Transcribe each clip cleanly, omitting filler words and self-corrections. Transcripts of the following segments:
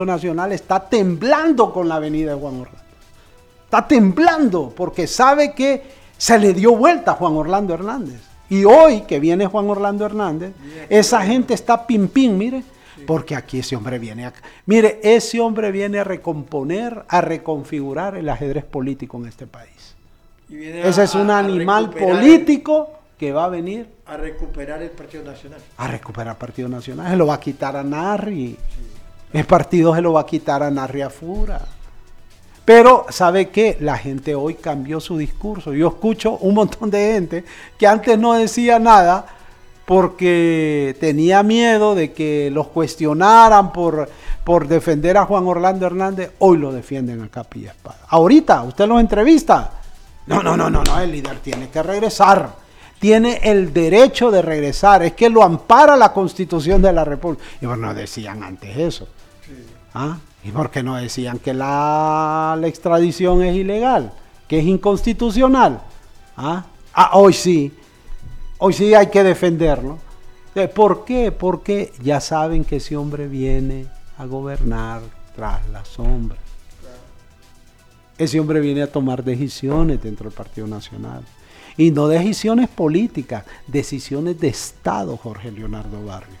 Nacional está temblando con la venida de Juan Orlando. Está temblando porque sabe que se le dio vuelta a Juan Orlando Hernández. Y hoy que viene Juan Orlando Hernández, esa gente está pim pim, mire, porque aquí ese hombre viene mire, ese hombre viene a recomponer, a reconfigurar el ajedrez político en este país. Ese es un animal político que va a venir a recuperar el Partido Nacional. A recuperar el Partido Nacional. Se lo va a quitar a Narri. El partido se lo va a quitar a Narri Afura. Pero, ¿sabe qué? La gente hoy cambió su discurso. Yo escucho un montón de gente que antes no decía nada porque tenía miedo de que los cuestionaran por defender a Juan Orlando Hernández. Hoy lo defienden a capa y espada. Ahorita, usted los entrevista. No, el líder tiene que regresar. Tiene el derecho de regresar. Es que lo ampara la Constitución de la República. Y bueno, no decían antes eso. Sí. ¿Ah? ¿Y por qué no decían que la extradición es ilegal? Que es inconstitucional. ¿Ah? Hoy sí hay que defenderlo. ¿Por qué? Porque ya saben que ese hombre viene a gobernar tras la sombra. Claro. Ese hombre viene a tomar decisiones dentro del Partido Nacional. Y no decisiones políticas, decisiones de Estado, Jorge Leonardo Barrios.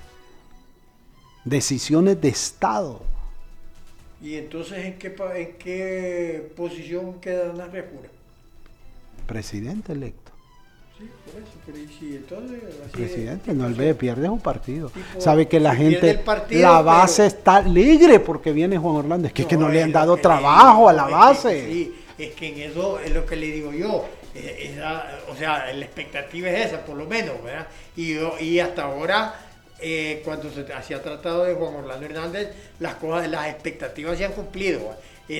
Decisiones de Estado. ¿Y entonces en qué posición queda Narri Afura? Presidente electo. Sí, por eso, pero ¿y si entonces? Así presidente, no, él pierde su partido. Tipo, sabe que la gente, partido, la base está alegre porque viene Juan Orlando. Es que no le han dado trabajo a la base. Sí, es que en eso es lo que le digo yo. O sea, la expectativa es esa, por lo menos, ¿verdad? Y hasta ahora, cuando se ha tratado de Juan Orlando Hernández, las expectativas se han cumplido.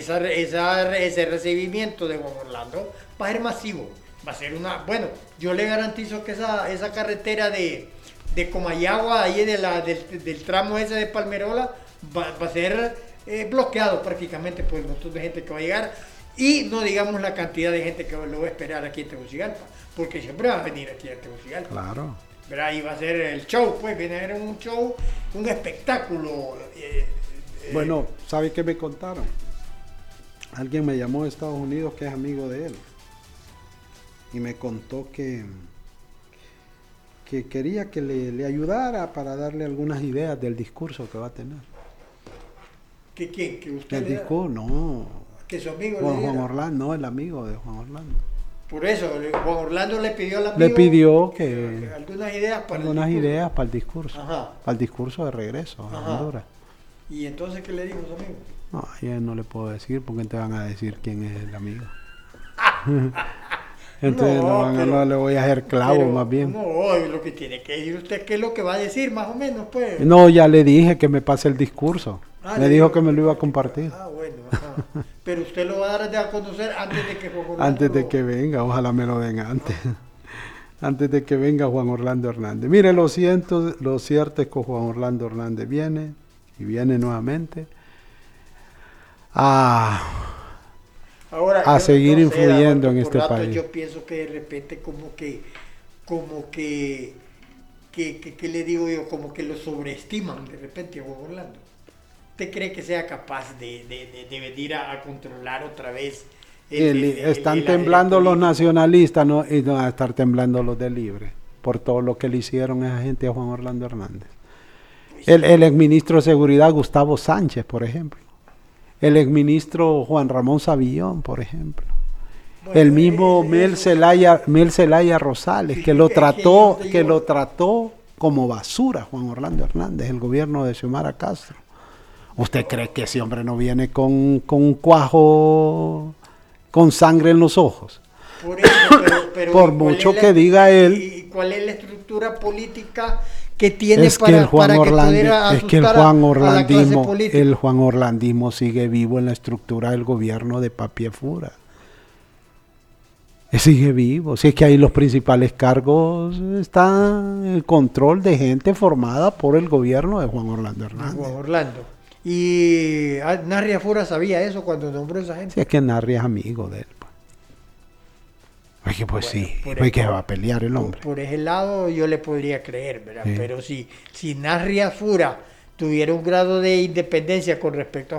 Ese recibimiento de Juan Orlando va a ser masivo. Va a ser bueno, yo le garantizo que esa carretera de Comayagua, ahí del tramo ese de Palmerola, va a ser bloqueado prácticamente por el montón de gente que va a llegar. Y no digamos la cantidad de gente que lo va a esperar aquí en Tegucigalpa, porque siempre va a venir aquí en Tegucigalpa. Claro. Pero ahí va a ser el show, pues viene a ser un show, un espectáculo. Bueno, ¿sabe qué me contaron? Alguien me llamó de Estados Unidos que es amigo de él y me contó que quería que le ayudara para darle algunas ideas del discurso que va a tener. ¿Que quién? ¿Que usted el discurso? No. Que su amigo Juan Orlando, no, el amigo de Juan Orlando. Por eso, Juan Orlando le pidió al amigo... Le pidió que... algunas ideas para el discurso. Ajá. Para el discurso de regreso a Honduras. ¿Y entonces qué le dijo su amigo? No, ya no le puedo decir porque te van a decir quién es el amigo. Entonces no le voy a hacer clavo más bien. No, lo que tiene que decir usted qué es lo que va a decir más o menos, pues. No, ya le dije que me pase el discurso. Le dijo que me lo iba a compartir. Bueno, ajá. Pero usted lo va a dar a conocer antes de que Juan Orlando... Antes de que venga, ojalá me lo den antes. Antes de que venga Juan Orlando Hernández. Mire, lo cierto es que Juan Orlando Hernández viene y viene nuevamente a seguir influyendo en este país. Yo pienso que de repente como que le digo yo, como que lo sobreestiman de repente a Juan Orlando. ¿Usted cree que sea capaz de venir a controlar otra vez? Están temblando los nacionalistas, ¿no? Y no van a estar temblando los de Libre por todo lo que le hicieron a esa gente a Juan Orlando Hernández. El exministro de Seguridad Gustavo Sánchez, por ejemplo. El exministro Juan Ramón Savillón, por ejemplo. Bueno, el mismo Mel Zelaya Rosales, que lo trató como basura Juan Orlando Hernández, el gobierno de Xiomara Castro. ¿Usted cree que ese hombre no viene con un cuajo con sangre en los ojos? Por eso, pero por mucho que diga él. ¿Y cuál es la estructura política que tiene para que pudiera asustar a la clase política? El Juan Orlandismo sigue vivo en la estructura del gobierno de Papi Efura. Sigue vivo. Si es que ahí los principales cargos están el control de gente formada por el gobierno de Juan Orlando Hernández. Juan Orlando. Y Narri Afura sabía eso cuando nombró a esa gente. Sí, es que Narri es amigo de él. Es que pues bueno, sí, pues que va a pelear el hombre. Por ese lado yo le podría creer, ¿verdad? Sí. Pero si Narri Afura tuviera un grado de independencia con respecto a